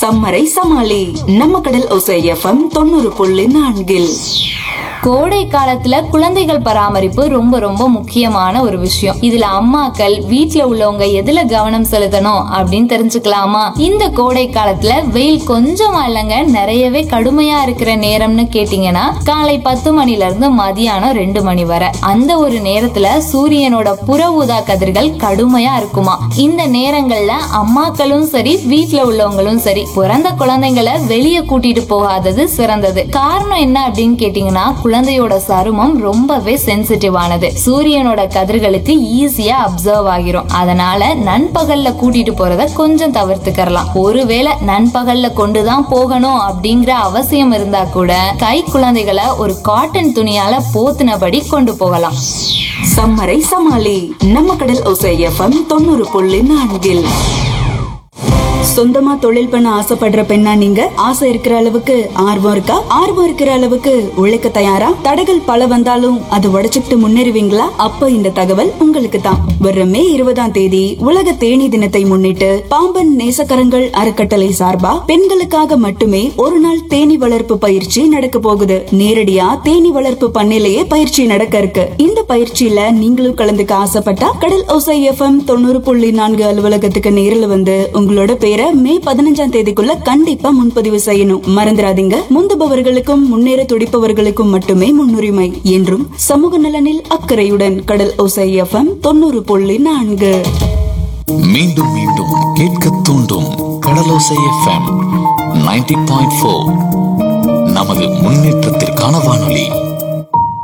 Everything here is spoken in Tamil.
சம்மரை சமாளி நம்ம கடல் ஓசை எஃப்எம் 90.4. கோடை காலத்துல குழந்தைகள் பராமரிப்பு ரொம்ப ரொம்ப முக்கியமான ஒரு விஷயம். இதுல அம்மாக்கள் வீட்டுல உள்ளவங்க எதுல கவனம் செலுத்தணும் அப்படின்னு தெரிஞ்சுக்கலாமா? இந்த கோடை காலத்துல வெயில் கொஞ்சமா இல்லைங்க, நிறையவே கடுமையா இருக்கிற நேரம்னு கேட்டீங்கன்னா காலை 10 மணில இருந்து மதியானம் 2 மணி வரை. அந்த ஒரு நேரத்துல சூரியனோட புற ஊதா கதிர்கள் கடுமையா இருக்குமா. இந்த நேரங்கள்ல அம்மாக்களும் சரி வீட்டுல உள்ளவங்களும் சரி பிறந்த குழந்தைங்களை வெளியே கூட்டிட்டு போகாதது சிறந்தது. காரணம் என்ன அப்படின்னு கேட்டீங்கன்னா, குழந்தையோட சருமம் ரொம்பவே சென்சிட்டிவ் ஆனது. சூரியனோட கதிர்களுக்கு ஈஸியா அப்சர்வ் ஆகிரும். அதனால நண்பகல்ல கூட்டிட்டு போறத கொஞ்சம் தவிர்த்துக்கலாம். ஒருவேளை நண்பகல்ல கொண்டுதான் போகணும் அப்படிங்கிற அவசியம் இருந்தா கூட கை குழந்தைகளை ஒரு காட்டன் துணியால போத்தினபடி கொண்டு போகலாம். சம்மரை சமாளி நம்ம கடல் ஓசை எஃப்எம் 90.4. சொந்தமா தொழில் பண்ண ஆசைப்படுற பெண்ணா நீங்க? ஆசை இருக்கிற அளவுக்கு ஆர்வம் இருக்கா? ஆர்வம் இருக்கிற அளவுக்கு உழைக்க தயாரா? தடைகள் பல வந்தாலும் அது உடைச்சுட்டு முன்னேறுவீங்களா? அப்ப இந்த தகவல் உங்களுக்கு தான். வர மே 20ஆம் தேதி உலக தேனீ தினத்தை முன்னிட்டு பாம்பன் நேசக்கரங்கள் அறக்கட்டளை சார்பா பெண்களுக்காக மட்டுமே ஒரு நாள் தேனி வளர்ப்பு பயிற்சி நடக்க போகுது. நேரடியா தேனி வளர்ப்பு பண்ணையிலேயே பயிற்சி நடக்க இருக்கு. இந்த பயிற்சியில நீங்களும் கலந்துக்க ஆசைப்பட்டா கடல் ஓசை எஃப்எம் 90.4 அலுவலகத்துக்கு நேரில் வந்து உங்களோட பேரை மே 15ஆம் தேதிக்குள்ள கண்டிப்பா முன்பதிவு செய்யணும். மறந்துடாதீங்க. முந்துபவர்களுக்கும் முன்னேற துடிப்பவர்களுக்கும் மட்டுமே முன்னுரிமை. என்றும் சமூக நலனில் அக்கறையுடன் கடல் ஓசை எஃப்எம் 90.4. மீண்டும் மீண்டும் கேட்க தூண்டும் கடலோசை எஃப்எம் 90.4. நமது முன்னேற்றத்திற்கான வானொலி.